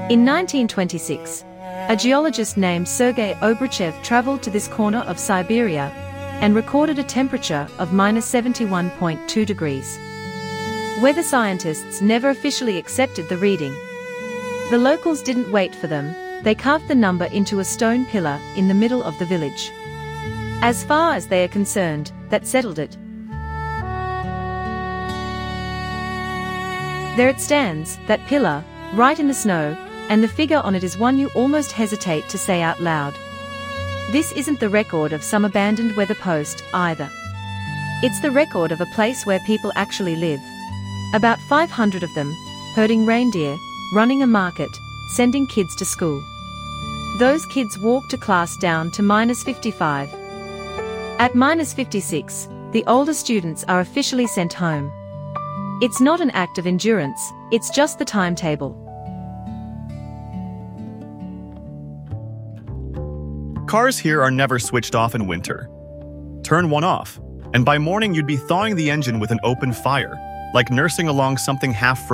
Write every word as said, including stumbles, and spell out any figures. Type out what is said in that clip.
In nineteen twenty-six, a geologist named Sergei Obruchev traveled to this corner of Siberia and recorded a temperature of minus seventy-one point two degrees. Weather scientists never officially accepted the reading. The locals didn't wait for them, they carved the number into a stone pillar in the middle of the village. As far as they are concerned, that settled it. There it stands, that pillar, right in the snow, and the figure on it is one you almost hesitate to say out loud. This isn't the record of some abandoned weather post, either. It's the record of a place where people actually live. About five hundred of them, herding reindeer, running a market, sending kids to school. Those kids walk to class down to minus fifty-five. At minus fifty-six, the older students are officially sent home. It's not an act of endurance, it's just the timetable. Cars here are never switched off in winter. Turn one off, and by morning you'd be thawing the engine with an open fire, like nursing along something half